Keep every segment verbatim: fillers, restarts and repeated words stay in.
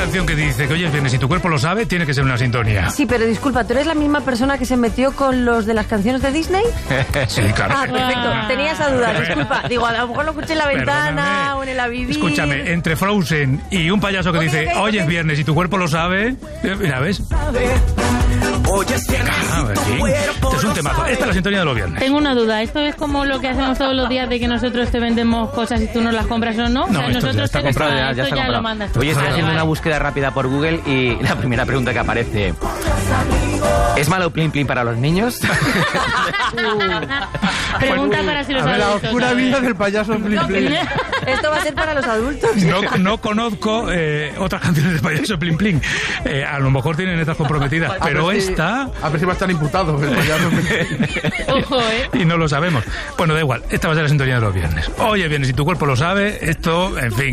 canción que dice que hoy es viernes y tu cuerpo lo sabe, tiene que ser una sintonía. Sí, pero disculpa, ¿tú eres la misma persona que se metió con los de las canciones de Disney? Sí, claro. Ah, perfecto. Tenía esa duda, disculpa. Digo, a lo mejor lo escuché en la ventana Perdóname. o en el avivir. Escúchame, entre Frozen y un payaso que Ok, dice ok, hoy ok. es viernes y tu cuerpo lo sabe, eh, mira, ¿ves? Ah, sí. Este es un temazo. Esta es la sintonía de los viernes. Tengo una duda, ¿esto es como lo que hacemos todos los días de que nosotros te vendemos cosas y tú no las compras o no? No, o sea, esto ya nosotros está te comprado, esto ya, ya está ya comprado. lo mandas tú. Oye, estoy Vale, haciendo vale. una búsqueda rápida por Google y la primera pregunta que aparece: ¿es malo Plin Plin para los niños? Pregunta para si los A ver, La adultos oscura saben. vida del payaso Plin Plin. Esto va a ser para los adultos. No, no conozco eh, otras canciones de payaso Plin Plin. Eh, a lo mejor tienen letras comprometidas, pero A ver si- esta... A ver si va a estar imputado el payaso Plin Plin. Ojo, ¿eh? Y no lo sabemos. Bueno, da igual, esta va a ser la sintonía de los viernes. Hoy es viernes y tu cuerpo lo sabe, esto, en fin.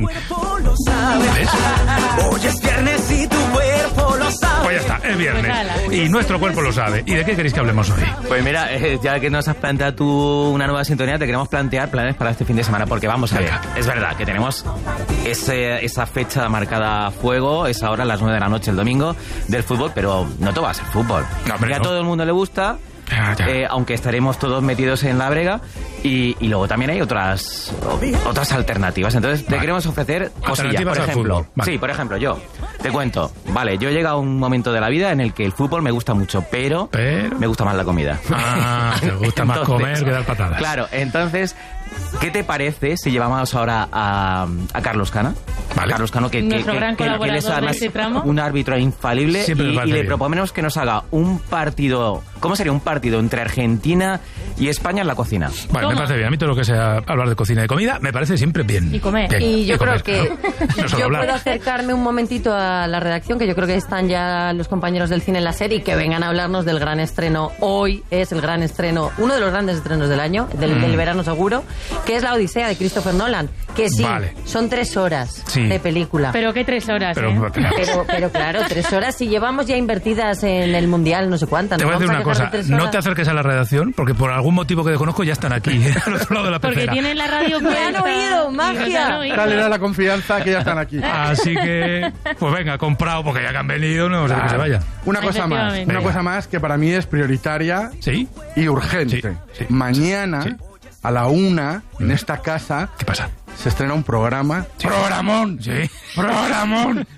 ¿Ves? Hoy es viernes y tu cuerpo lo sabe. Pues ya está, es viernes. Pues ala. Y nuestro cuerpo lo sabe. ¿Y de qué queréis que hablemos hoy? Pues mira, eh, ya que nos has planteado tú una nueva sintonía, te queremos plantear planes para este fin de semana, porque vamos a ver, Venga. es verdad que tenemos ese, esa fecha marcada a fuego, es ahora a las nueve de la noche el domingo del fútbol, pero no todo va a ser fútbol. No, hombre, y a no. todo el mundo le gusta. Ya, ya. Eh, aunque estaremos todos metidos en la brega y, y luego también hay otras otras alternativas. Entonces te Vale. queremos ofrecer cosillas. Alternativas Por al ejemplo, fútbol. Vale. sí, por ejemplo, yo te cuento, vale, yo he llegado a un momento de la vida en el que el fútbol me gusta mucho, pero, Pero- me gusta más la comida. Ah, te gusta más comer que dar patadas. Claro, entonces, ¿qué te parece si llevamos ahora a, a Carlos Cana? Vale. Carlos Cano, que, que, Nuestro que- gran que- que él es colaborador de además este tramo. un árbitro infalible, Siempre me y, parece y le bien. proponemos que nos haga un partido, ¿cómo sería un partido entre Argentina y España en la cocina? Vale, me Toma. parece bien. A mí todo lo que sea hablar de cocina y de comida me parece siempre bien. Y comer. Bien. Y yo comer, creo que claro. No solo yo hablar. puedo acercarme un momentito a la redacción, que yo creo que están ya los compañeros del cine en la serie, y que vengan a hablarnos del gran estreno. Hoy es el gran estreno, uno de los grandes estrenos del año, del, Mm. del verano seguro, que es La Odisea de Christopher Nolan. Que sí, Vale. son tres horas Sí. de película. Pero qué tres horas, Pero, ¿eh? Pero, pero claro, tres horas. Si llevamos ya invertidas en el Mundial, no sé cuántas. te ¿nos voy a decir una vamos cosa, quejar de tres no horas? te acerques a la redacción porque por algún motivo que desconozco ya están aquí, al otro lado de la Porque pecera. tienen la radio Me han puesta. oído, Y magia. nos han oído. Tal era la confianza que ya están aquí. Así que, pues venga, comprado porque ya que han venido, no vamos a hacer que se vaya. Una cosa más, Efectivamente. una Venga. cosa más que para mí es prioritaria ¿Sí? y urgente. Sí, sí. Mañana, Sí. a la una, en esta casa, ¿Qué pasa? se estrena un programa. ¡Programón! Sí. ¡Programón!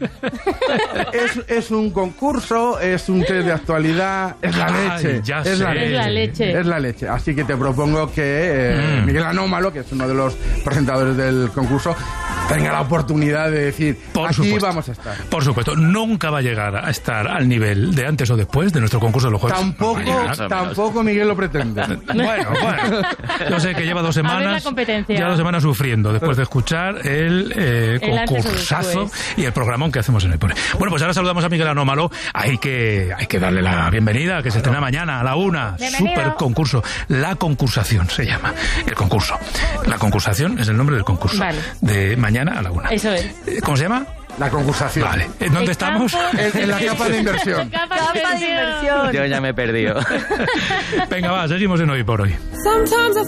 es, es un concurso, es un test de actualidad, es la Ay, leche. ya es, la sé. leche. Es la leche. Es la leche. Así que te propongo que eh, Mm. Miguel Anómalo, que es uno de los presentadores del concurso, tenga la oportunidad de decir, Por aquí supuesto. vamos a estar. Por supuesto, nunca va a llegar a estar al nivel de antes o después de nuestro concurso de los jueves. Tampoco, No va a llegar. tampoco Miguel lo pretende. Bueno, bueno. Yo sé que lleva dos A ver semanas. la competencia. Lleva dos semanas sufriendo después de escuchar el, eh, El antes o concursazo después. y el programón que hacemos en el Pone. Bueno, pues ahora saludamos a Miguel Anómalo. Hay que, hay que darle la bienvenida, que se estrena mañana a la una. Bienvenido. Super concurso. La concursación se llama. El concurso. La concursación es el nombre del concurso. Vale. De mañana a la una. Eso es. Eh, ¿Cómo se llama? La concursación. Vale. ¿En dónde El estamos? campo- En, en la capa de inversión. Capa Capa de inversión. Yo ya me he perdido. Venga, va, seguimos en Hoy por Hoy. Sometimes I